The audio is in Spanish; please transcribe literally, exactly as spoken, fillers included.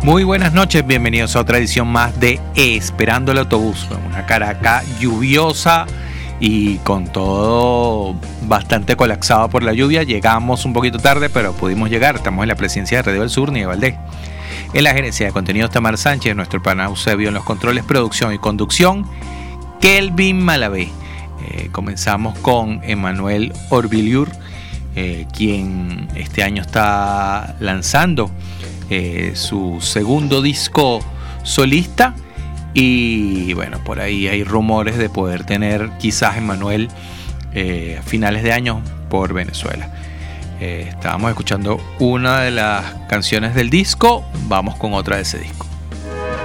Muy buenas noches, bienvenidos a otra edición más de Esperando el Autobús. Una Caracas lluviosa y con todo bastante colapsado por la lluvia. Llegamos un poquito tarde, pero pudimos llegar. Estamos en la presidencia de Radio del Sur, Nieves Valdés. En la gerencia de contenidos, Tamar Sánchez, nuestro pana Eusebio en los controles, producción y conducción, Kelvin Malavé. Eh, comenzamos con Emanuel Orbiliur, eh, quien este año está lanzando Eh, su segundo disco solista, y bueno, por ahí hay rumores de poder tener quizás Emanuel eh, a finales de año por Venezuela. Eh, estábamos escuchando una de las canciones del disco, vamos con otra de ese disco.